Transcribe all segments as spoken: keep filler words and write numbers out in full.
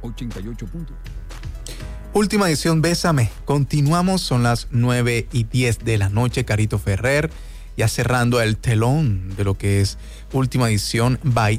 ochenta y ocho puntos. Última edición Bésame. Continuamos, son las nueve y diez de la noche. Carito Ferrer, ya cerrando el telón de lo que es última edición by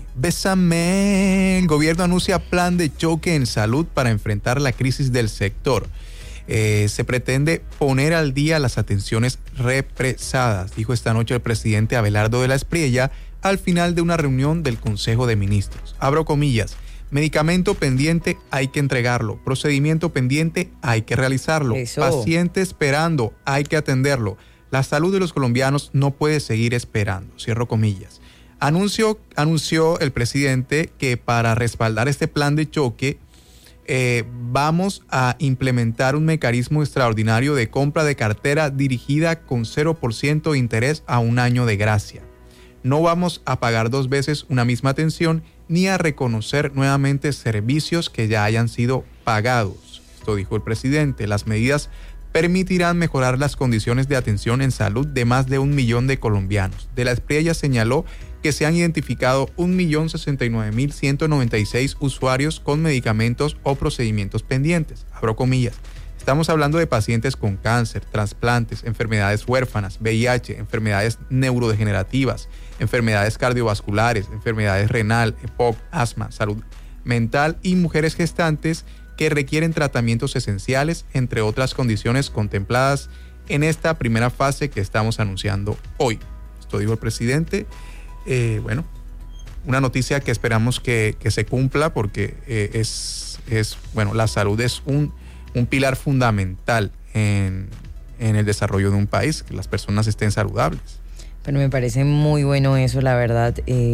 Bésame. El gobierno anuncia plan de choque en salud para enfrentar la crisis del sector. Eh, se pretende poner al día las atenciones represadas, dijo esta noche el presidente Abelardo de la Espriella al final de una reunión del Consejo de Ministros. Abro comillas. Medicamento pendiente, hay que entregarlo. Procedimiento pendiente, hay que realizarlo. Eso. Paciente esperando, hay que atenderlo. La salud de los colombianos no puede seguir esperando. Cierro comillas. Anunció, anunció el presidente que para respaldar este plan de choque eh, vamos a implementar un mecanismo extraordinario de compra de cartera dirigida con cero por ciento de interés a un año de gracia. No vamos a pagar dos veces una misma atención ni a reconocer nuevamente servicios que ya hayan sido pagados. Esto dijo el presidente. Las medidas permitirán mejorar las condiciones de atención en salud de más de un millón de colombianos. De la Espriella señaló que se han identificado un millón sesenta y nueve mil ciento noventa y seis usuarios con medicamentos o procedimientos pendientes. Abro comillas. Estamos hablando de pacientes con cáncer, trasplantes, enfermedades huérfanas, V I H, enfermedades neurodegenerativas, enfermedades cardiovasculares, enfermedades renal, E P O C, asma, salud mental y mujeres gestantes que requieren tratamientos esenciales, entre otras condiciones contempladas en esta primera fase que estamos anunciando hoy. Esto dijo el presidente. Eh, bueno, una noticia que esperamos que, que se cumpla porque eh, es, es, bueno, la salud es un, un pilar fundamental en, en el desarrollo de un país, que las personas estén saludables. Pero me parece muy bueno eso, la verdad.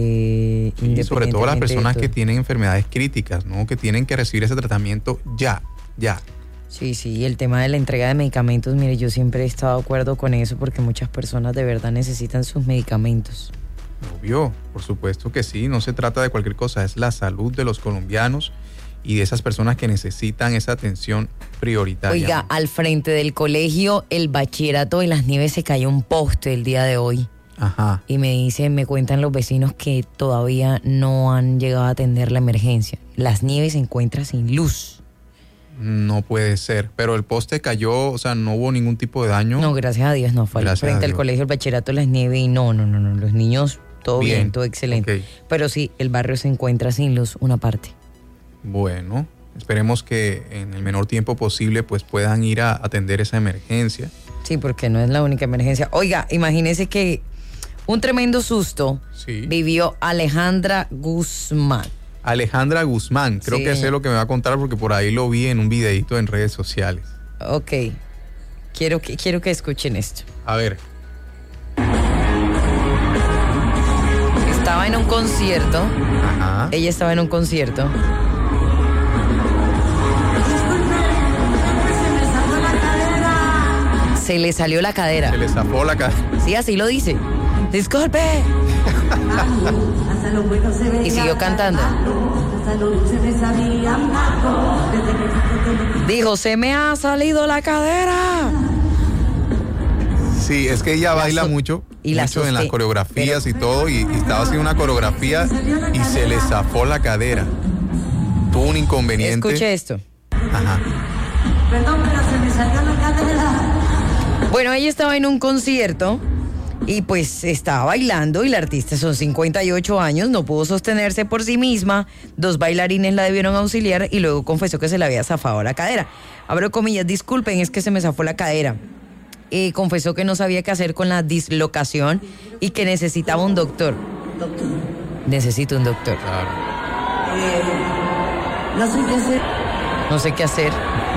Eh, sí, sobre todo las personas que tienen enfermedades críticas, ¿no? Que tienen que recibir ese tratamiento ya, ya. Sí, sí, el tema de la entrega de medicamentos, mire, yo siempre he estado de acuerdo con eso porque muchas personas de verdad necesitan sus medicamentos. Obvio, por supuesto que sí, no se trata de cualquier cosa, es la salud de los colombianos y de esas personas que necesitan esa atención prioritaria. Oiga, al frente del colegio, el bachillerato de Las Nieves, se cayó un poste el día de hoy. Ajá. Y me dicen, me cuentan los vecinos que todavía no han llegado a atender la emergencia. Las Nieves se encuentra sin luz. No puede ser, pero el poste cayó, o sea, no hubo ningún tipo de daño. No, gracias a Dios no fue. Al frente del colegio, el bachillerato de Las Nieves, y no, no, no, no, los niños, todo bien, bien todo excelente. Okay. Pero sí, el barrio se encuentra sin luz, una parte. Bueno, esperemos que en el menor tiempo posible pues puedan ir a atender esa emergencia. Sí, porque no es la única emergencia. Oiga, imagínese que un tremendo susto sí. vivió Alejandra Guzmán. Alejandra Guzmán, creo sí. que sé lo que me va a contar porque por ahí lo vi en un videito en redes sociales. Ok, quiero que, quiero que escuchen esto. A ver. Estaba en un concierto. Ajá. Ella estaba en un concierto. Se le salió la cadera. Se le zafó la cadera. Sí, así lo dice. Disculpe. Y siguió cantando. Dijo, se me ha salido la cadera. Sí, es que ella baila mucho, y mucho en las coreografías pero, y todo, y, y estaba haciendo una coreografía y se le zafó la cadera. Tuvo un inconveniente. Escuche esto. Ajá. Perdón, pero se me salió la cadera. Bueno, ella estaba en un concierto y pues estaba bailando y la artista son cincuenta y ocho años, no pudo sostenerse por sí misma, dos bailarines la debieron auxiliar y luego confesó que se le había zafado la cadera. Abro comillas, disculpen, es que se me zafó la cadera. Eh, confesó que no sabía qué hacer con la dislocación y que necesitaba un doctor. Doctor. Necesito un doctor. Claro. Eh, no sé qué hacer. No sé qué hacer.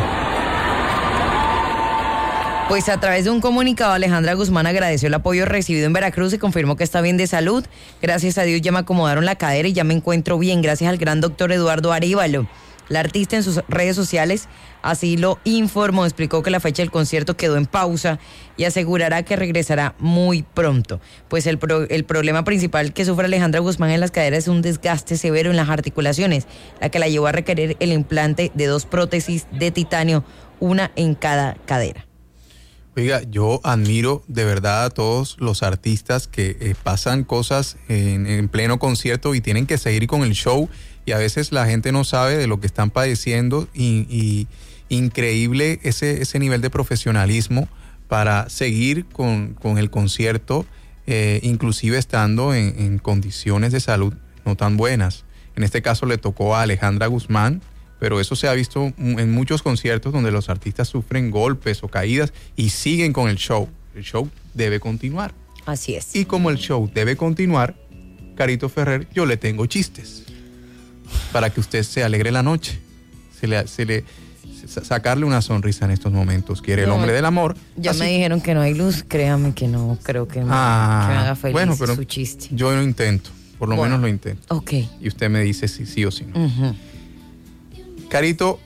Pues a través de un comunicado, Alejandra Guzmán agradeció el apoyo recibido en Veracruz y confirmó que está bien de salud. Gracias a Dios ya me acomodaron la cadera y ya me encuentro bien, gracias al gran doctor Eduardo Arévalo. La artista en sus redes sociales así lo informó, explicó que la fecha del concierto quedó en pausa y asegurará que regresará muy pronto. Pues el, pro, el problema principal que sufre Alejandra Guzmán en las caderas es un desgaste severo en las articulaciones, la que la llevó a requerir el implante de dos prótesis de titanio, una en cada cadera. Oiga, yo admiro de verdad a todos los artistas que eh, pasan cosas en, en pleno concierto y tienen que seguir con el show y a veces la gente no sabe de lo que están padeciendo y, y increíble ese, ese nivel de profesionalismo para seguir con, con el concierto, eh, inclusive estando en, en condiciones de salud no tan buenas. En este caso le tocó a Alejandra Guzmán, pero eso se ha visto en muchos conciertos donde los artistas sufren golpes o caídas y siguen con el show. El show debe continuar. Así es. Y como el show debe continuar, Carito Ferrer, yo le tengo chistes para que usted se alegre la noche. Se le, se le sacarle una sonrisa en estos momentos. Quiere el No, hombre del amor. Ya Así- me dijeron que no hay luz, créame que no, creo que me, Ah, que me haga feliz bueno, pero su chiste. yo lo intento. Por lo Bueno. menos lo intento. Ok. Y usted me dice si sí o si no. Ujú. Carito,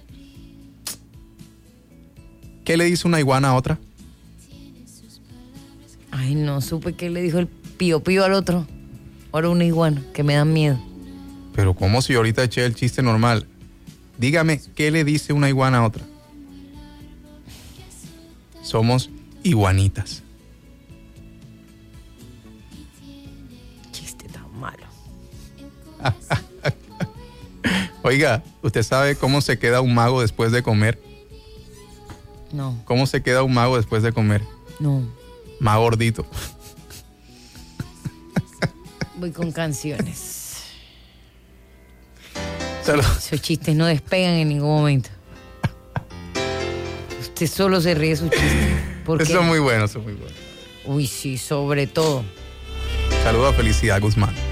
¿qué le dice una iguana a otra? Ay, no supe qué le dijo el pío pío al otro. Ahora una iguana, que me da miedo. Pero ¿cómo si ahorita eché el chiste normal? Dígame, ¿qué le dice una iguana a otra? Somos iguanitas. Chiste tan malo. Oiga, ¿usted sabe cómo se queda un mago después de comer? No, ¿Cómo se queda un mago después de comer? no. Más gordito. Voy con canciones. Salud. Esos chistes no despegan en ningún momento. Usted solo se ríe de sus chistes. ¿Por qué? Eso es muy bueno, eso es muy bueno. Uy, sí, sobre todo. Saludos a Felicidad Guzmán.